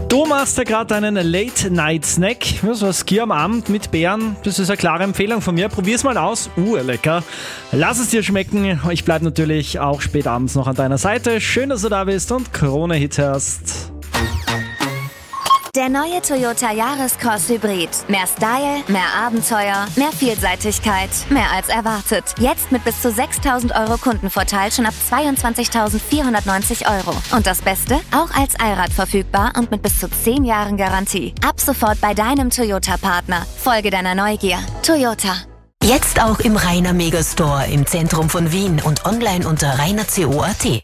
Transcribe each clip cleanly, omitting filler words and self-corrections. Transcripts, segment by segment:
Du machst ja gerade einen Late-Night-Snack, ja, so ein Skier am Abend mit Beeren. Das ist eine klare Empfehlung von mir. Probier's mal aus. Lecker. Lass es dir schmecken. Ich bleib natürlich auch spät abends noch an deiner Seite. Schön, dass du da bist und Krone-Hit hörst. Der neue Toyota Yaris-Cross Hybrid. Mehr Style, mehr Abenteuer, mehr Vielseitigkeit, mehr als erwartet. Jetzt mit bis zu 6.000 Euro Kundenvorteil schon ab 22.490 Euro. Und das Beste? Auch als Allrad verfügbar und mit bis zu 10 Jahren Garantie. Ab sofort bei deinem Toyota-Partner. Folge deiner Neugier. Toyota. Jetzt auch im Rainer Megastore im Zentrum von Wien und online unter rainerco.at.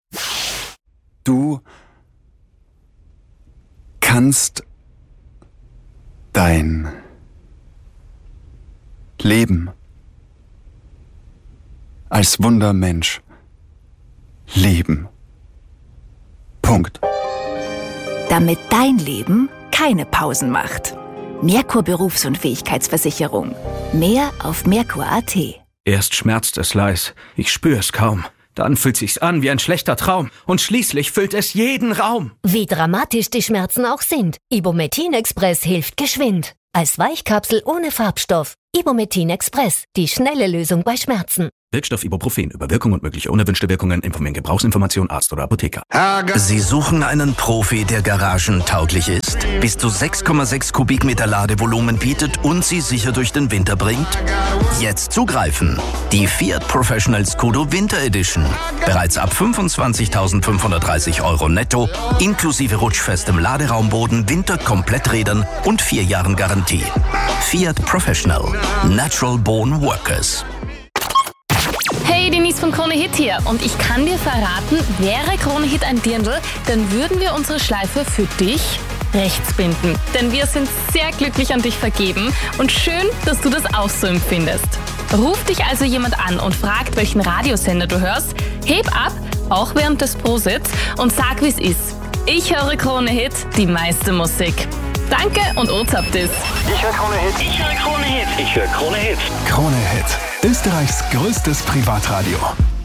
Du kannst dein Leben als Wundermensch leben. Punkt. Damit dein Leben keine Pausen macht. Merkur Berufsunfähigkeitsversicherung. Mehr auf merkur.at. Erst schmerzt es leis, ich spür es kaum. Dann fühlt sich's an wie ein schlechter Traum. Und schließlich füllt es jeden Raum. Wie dramatisch die Schmerzen auch sind, Ibumetin Express hilft geschwind. Als Weichkapsel ohne Farbstoff. Ibumetin Express, die schnelle Lösung bei Schmerzen. Wirkstoff Ibuprofen. Über Wirkung und mögliche unerwünschte Wirkungen informieren Gebrauchsinformation Arzt oder Apotheker. Sie suchen einen Profi, der garagentauglich ist, bis zu 6,6 Kubikmeter Ladevolumen bietet und Sie sicher durch den Winter bringt? Jetzt zugreifen! Die Fiat Professional Scudo Winter Edition. Bereits ab 25.530 Euro netto, inklusive rutschfestem Laderaumboden, Winterkompletträdern und 4 Jahren Garantie. Fiat Professional. Natural Born Workers. Hey, Denise von Krone Hit hier und ich kann dir verraten, wäre Krone Hit ein Dirndl, dann würden wir unsere Schleife für dich rechts binden. Denn wir sind sehr glücklich an dich vergeben und schön, dass du das auch so empfindest. Ruf dich also jemand an und fragt, welchen Radiosender du hörst, heb ab, auch während des Prositz und sag, wie's ist. Ich höre Krone Hit, die meiste Musik. Danke und Ozaptis. Ich höre Krone Hit. Ich höre Krone Hit. Ich höre Krone Hit. Krone Hit. Österreichs größtes Privatradio.